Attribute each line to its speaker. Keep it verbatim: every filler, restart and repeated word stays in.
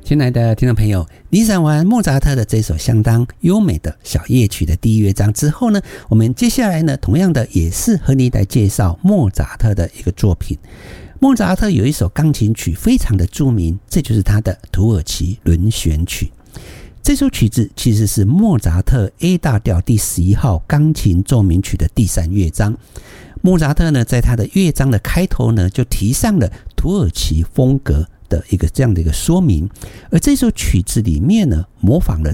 Speaker 1: 亲爱的听众朋友，欣赏完莫扎特的这首相当优美的小夜曲的第一乐章之后呢，我们接下来呢，同样的也是和你来介绍莫扎特的一个作品。莫扎特有一首钢琴曲非常的著名，这就是他的土耳其轮旋曲。这首曲子其实是莫扎特 A 大调第十一号钢琴奏鸣曲的第三乐章。莫扎特呢，在他的乐章的开头呢，就提上了土耳其风格的一个这样的一个说明，而这首曲子里面呢，模仿了